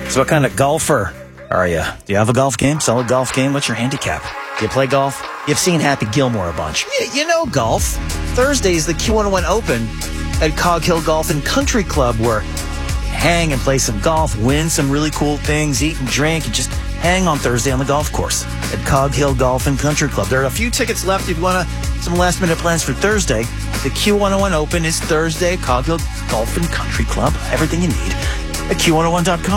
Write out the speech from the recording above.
So what kind of golfer are you? Do you have a golf game? Solid golf game? What's your handicap? Do you play golf? You've seen Happy Gilmore a bunch. You know golf. Thursday is the Q101 Open at Cog Hill Golf and Country Club, where hang and play some golf, win some really cool things, eat and drink, and just hang on Thursday on the golf course at Cog Hill Golf and Country Club. There are a few tickets left if you want some last-minute plans for Thursday. The Q101 Open is Thursday, Cog Hill Golf and Country Club. Everything you need at Q101.com.